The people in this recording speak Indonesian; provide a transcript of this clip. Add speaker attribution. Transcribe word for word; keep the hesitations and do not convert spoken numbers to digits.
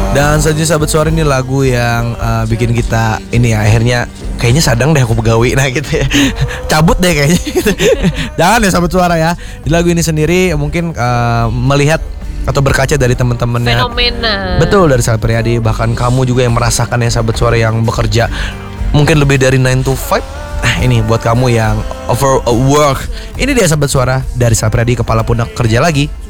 Speaker 1: Dan selanjutnya sahabat suara, ini lagu yang uh, bikin kita ini ya, akhirnya kayaknya sadang deh aku begawi, nah gitu ya. Cabut deh kayaknya gitu. Jangan ya sahabat suara ya. Di lagu ini sendiri mungkin uh, melihat atau berkaca dari teman-temannya,
Speaker 2: fenomena.
Speaker 1: Betul, dari Sal Priadi. Bahkan kamu juga yang merasakan ya sahabat suara, yang bekerja mungkin lebih dari nine to five. Nah ini buat kamu yang overwork. Ini dia sahabat suara, dari Sal Priadi, Kepala Pundak Kerja Lagi.